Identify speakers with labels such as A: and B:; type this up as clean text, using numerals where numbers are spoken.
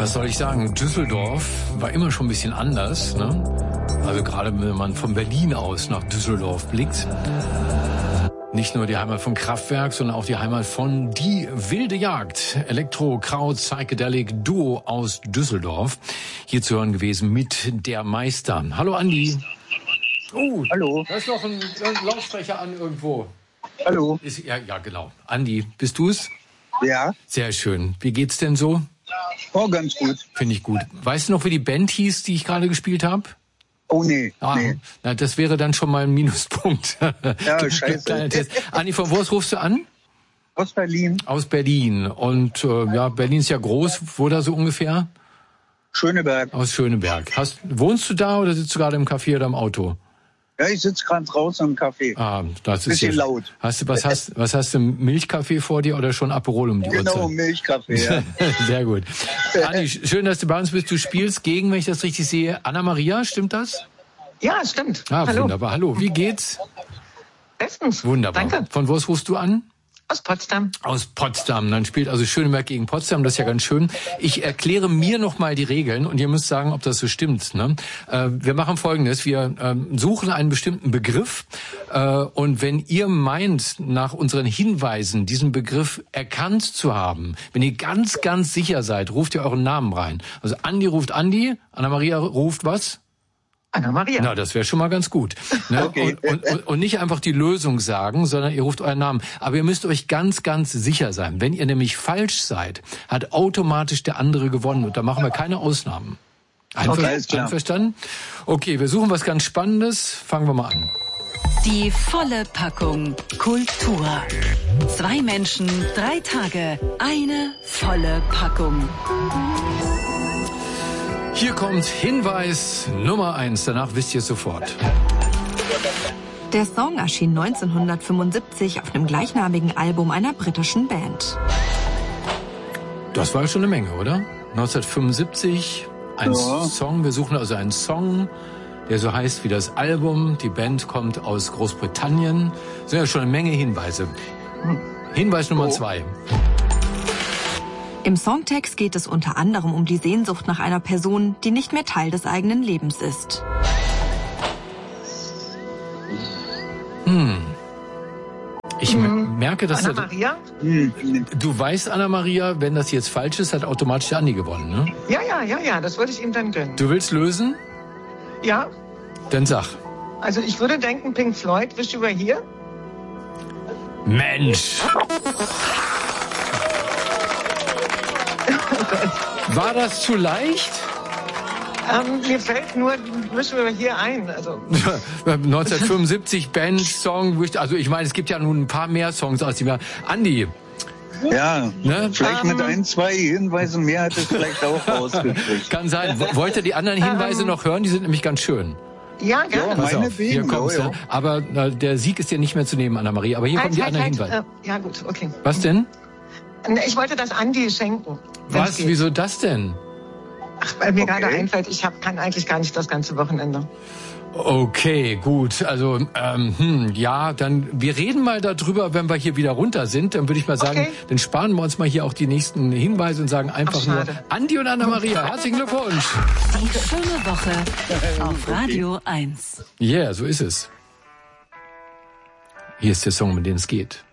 A: Was soll ich sagen? Düsseldorf war immer schon ein bisschen anders, ne? Also gerade wenn man von Berlin aus nach Düsseldorf blickt. Nicht nur die Heimat von Kraftwerk, sondern auch die Heimat von Die wilde Jagd. Elektro, Kraut, Psychedelic Duo aus Düsseldorf. Hier zu hören gewesen mit Der Meister. Hallo Andi. Oh, hallo. Da ist noch ein Lautsprecher an irgendwo.
B: Hallo.
A: Ja, genau. Andi, bist du's?
B: Ja.
A: Sehr schön. Wie geht's denn so?
B: Oh, ganz gut.
A: Finde ich gut. Weißt du noch, wie die Band hieß, die ich gerade gespielt habe?
B: Oh, nee.
A: Nee. Na, das wäre dann schon mal ein Minuspunkt.
B: Ja, scheiße.
A: Kleiner Test. Andi, von wo aus rufst du an?
B: Aus Berlin.
A: Aus Berlin. Und ja, Berlin ist ja groß. Wo da so ungefähr?
B: Schöneberg.
A: Aus Schöneberg. Wohnst du da oder sitzt du gerade im Café oder im Auto?
B: Ja, ich sitze gerade draußen im Café.
A: Ah, das ist
B: bisschen
A: ja
B: laut.
A: Was hast du, Milchkaffee vor dir oder schon Aperol um die Uhrzeit?
B: Genau, Milchkaffee, ja.
A: Sehr gut. Andi, schön, dass du bei uns bist. Du spielst gegen, wenn ich das richtig sehe, Anna-Maria, stimmt das?
C: Ja, stimmt.
A: Ah,
C: hallo.
A: Wunderbar. Hallo, wie geht's?
C: Bestens.
A: Wunderbar.
C: Danke.
A: Von wo rufst du an?
C: Aus Potsdam.
A: Aus Potsdam. Dann spielt also Schöneberg gegen Potsdam. Das ist ja ganz schön. Ich erkläre mir noch mal die Regeln und ihr müsst sagen, ob das so stimmt. Ne? Wir machen Folgendes. Wir suchen einen bestimmten Begriff und wenn ihr meint, nach unseren Hinweisen diesen Begriff erkannt zu haben, wenn ihr ganz, ganz sicher seid, ruft ihr euren Namen rein. Also Andi ruft Andi, Anna-Maria ruft was?
C: Anna-Maria.
A: Na, das wäre schon mal ganz gut. Ne?
B: Okay.
A: Und nicht einfach die Lösung sagen, sondern ihr ruft euren Namen. Aber ihr müsst euch ganz, ganz sicher sein. Wenn ihr nämlich falsch seid, hat automatisch der andere gewonnen. Und da machen wir keine Ausnahmen. Einverstanden? Okay, wir suchen was ganz Spannendes. Fangen wir mal an.
D: Die volle Packung Kultur. 2 Menschen, 3 Tage, eine volle Packung.
A: Hier kommt Hinweis Nummer 1. Danach wisst ihr es sofort.
E: Der Song erschien 1975 auf dem gleichnamigen Album einer britischen Band.
A: Das war schon eine Menge, oder? 1975, ein Song. Wir suchen also einen Song, der so heißt wie das Album. Die Band kommt aus Großbritannien. Das sind ja schon eine Menge Hinweise. Hinweis Nummer 2.
E: Im Songtext geht es unter anderem um die Sehnsucht nach einer Person, die nicht mehr Teil des eigenen Lebens ist.
A: Ich merke, dass
C: Anna-Maria?
A: Du weißt, Anna-Maria, wenn das jetzt falsch ist, hat automatisch der Andi gewonnen, ne?
C: Ja, das würde ich ihm dann gönnen.
A: Du willst lösen?
C: Ja,
A: Dann sag.
C: also ich würde denken, Pink Floyd, Wish You Were Here.
A: Mensch! War das zu leicht?
C: Mir fällt nur Wish You Were Here ein. Also
A: 1975 Band, Song, also ich meine, es gibt ja nun ein paar mehr Songs als die mehr. Andi.
B: Ja,
A: Ne?
B: vielleicht mit 1, 2 Hinweisen mehr hat es vielleicht auch rausgekriegt.
A: Kann sein. Wollt ihr die anderen Hinweise noch hören? Die sind nämlich ganz schön.
C: ja, gerne.
A: Pass auf,
B: Meinetwegen,
A: hier kommt's.
B: ja.
A: Aber der Sieg ist dir nicht mehr zu nehmen, Anna-Maria. Aber hier kommen die anderen Hinweise.
C: Ja gut, okay.
A: Was denn?
C: Ich wollte das Andi schenken. wenn's
A: Was?
C: geht.
A: Wieso das denn?
C: Ach, weil mir gerade einfällt, ich kann eigentlich gar nicht das ganze Wochenende.
A: Okay, gut. Also, ja, dann, wir reden mal darüber, wenn wir hier wieder runter sind. Dann würde ich mal sagen, dann sparen wir uns mal hier auch die nächsten Hinweise und sagen einfach nur Andi und Anna-Maria. Herzlichen Glückwunsch.
D: Die schöne Woche auf Radio 1.
A: Yeah, so ist es. Hier ist der Song, um den es geht.